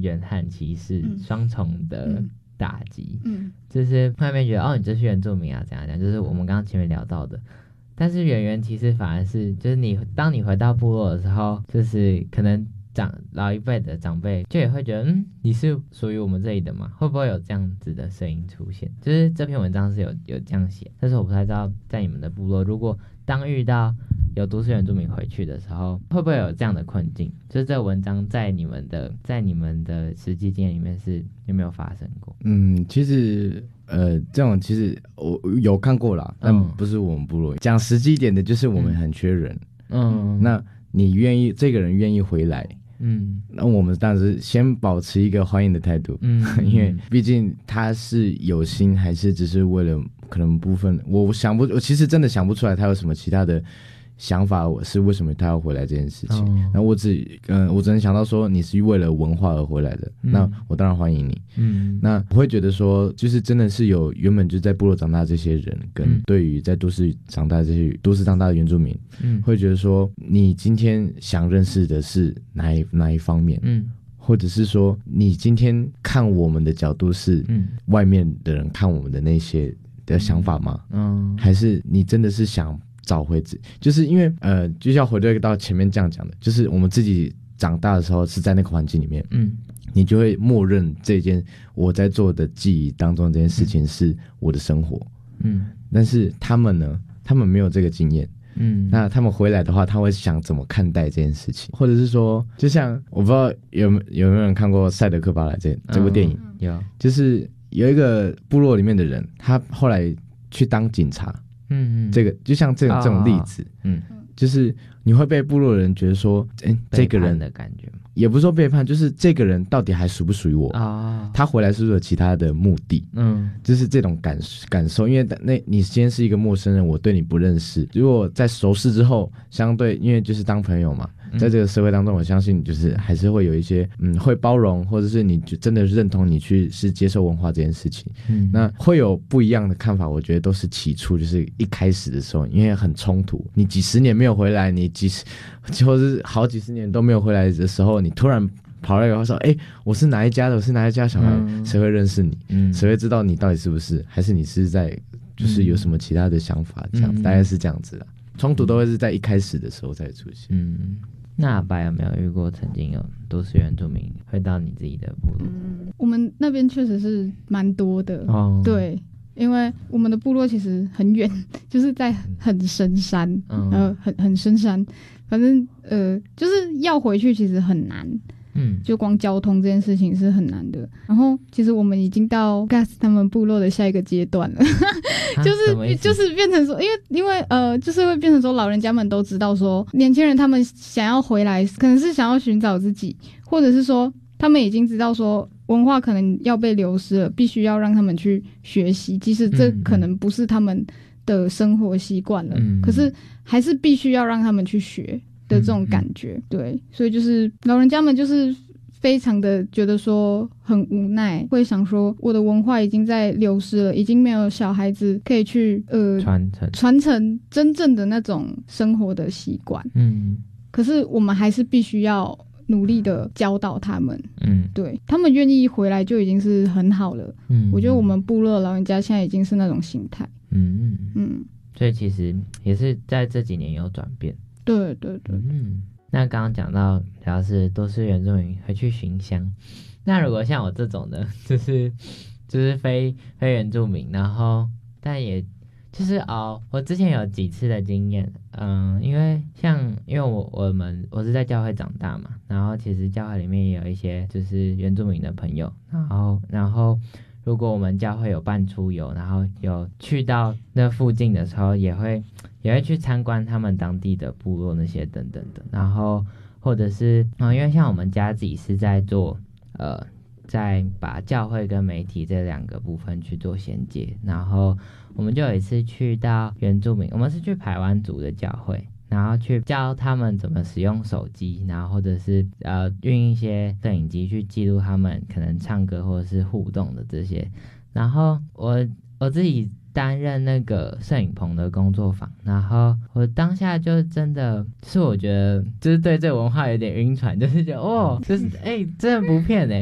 远汉歧视双重的打击，就是外面觉得你这是原住民啊，怎样怎样，就是我们刚刚前面聊到的。但是圆圆其实反而是，就是当你回到部落的时候，就是可能老一辈的长辈就也会觉得，你是属于我们这里的吗？会不会有这样子的声音出现？就是这篇文章是有这样写，但是我不太知道在你们的部落，如果当遇到有都市原住民回去的时候，会不会有这样的困境？就是这个文章在你们的实际经验里面是有没有发生过？ 其实这种其实我有看过啦，但不是我们部落。讲实际一点的，就是我们很缺人。那你这个人愿意回来，那我们当然是先保持一个欢迎的态度，因为毕竟他是有心，还是只是为了可能部分，我其实真的想不出来他有什么其他的想法，是为什么他要回来这件事情。那我只能想到说，你是为了文化而回来的，那我当然欢迎你。那我会觉得说，就是真的是有原本就在部落长大的这些人，跟对于在都市长大的原住民，会觉得说，你今天想认识的是哪一方面，或者是说，你今天看我们的角度是外面的人看我们的那些的想法吗？还是你真的是想找回就是因为就是要回到前面这样讲的，就是我们自己长大的时候是在那个环境里面，你就会默认这件我在做的记忆当中这件事情是我的生活，但是他们呢，他们没有这个经验，那他们回来的话，他会想怎么看待这件事情，或者是说，就像我不知道有没有人看过《赛德克巴莱》这部电影， 有， 就是有一个部落里面的人，他后来去当警察。这个就像这种例子，就是你会被部落人觉得说，这个人的感觉吗？ 也不是说背叛，就是这个人到底还属不属于我？他回来是不是有其他的目的？就是这种感受，因为你今天是一个陌生人，我对你不认识。如果在熟识之后，相对因为就是当朋友嘛，在这个社会当中，我相信就是还是会有一些会包容，或者是你就真的认同你是接受文化这件事情。那会有不一样的看法，我觉得都是起初就是一开始的时候，因为很冲突，你几十年没有回来，你或是好几十年都没有回来的时候，你突然跑来以后说，我是哪一家的，我是哪一家小孩，谁会认识你？谁会知道你到底是不是？还是你是在就是有什么其他的想法？这样子大概是这样子啦。冲突都会是在一开始的时候才出现。 那阿白有没有遇过曾经有都市原住民回到你自己的部落？ 我们那边确实是蛮多的，对，因为我们的部落其实很远，就是在很深山，很深山，反正就是要回去其实很难。就光交通这件事情是很难的。然后其实我们已经到 Gas 他们部落的下一个阶段了，就是变成说，因为就是会变成说，老人家们都知道说，年轻人他们想要回来，可能是想要寻找自己，或者是说他们已经知道说文化可能要被流失了，必须要让他们去学习，即使这可能不是他们的生活习惯了，可是还是必须要让他们去学的这种感觉。对，所以就是老人家们就是非常的觉得说很无奈，会想说我的文化已经在流失了，已经没有小孩子可以去传承真正的那种生活的习惯。可是我们还是必须要努力的教导他们。对，他们愿意回来就已经是很好了。我觉得我们部落老人家现在已经是那种心态。 所以其实也是在这几年有转变。 对。 那刚刚讲到主要是都市原住民会去寻乡，那如果像我这种的，就是非原住民，然后但也就是我之前有几次的经验，因为我是在教会长大嘛，然后其实教会里面也有一些就是原住民的朋友，然后如果我们教会有办出游，然后有去到那附近的时候，也会去参观他们当地的部落那些等等的，然后或者是因为像我们家自己是在做在把教会跟媒体这两个部分去做衔接，然后我们就有一次去到原住民，我们是去排湾族的教会，然后去教他们怎么使用手机，然后或者是运一些摄影机去记录他们可能唱歌或者是互动的这些，然后我自己担任那个摄影棚的工作坊，然后我当下就真的是我觉得就是对这个文化有点晕船，就是觉得就是真的不骗